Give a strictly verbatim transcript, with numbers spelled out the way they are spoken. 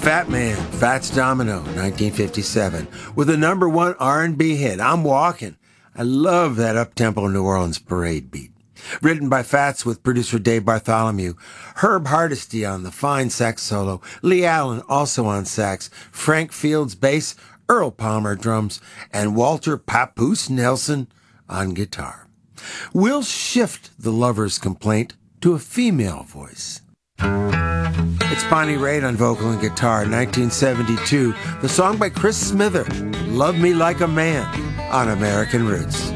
Fat Man, Fats Domino, nineteen fifty-seven, with a number one R and B hit, I'm Walking. I love that up-tempo New Orleans parade beat. Written by Fats with producer Dave Bartholomew, Herb Hardesty on the fine sax solo, Lee Allen also on sax, Frank Fields bass, Earl Palmer drums, and Walter Papoose Nelson on guitar. We'll shift the lover's complaint to a female voice. It's Bonnie Raitt on vocal and guitar, nineteen seventy-two. The song by Chris Smither, Love Me Like a Man, on American Roots.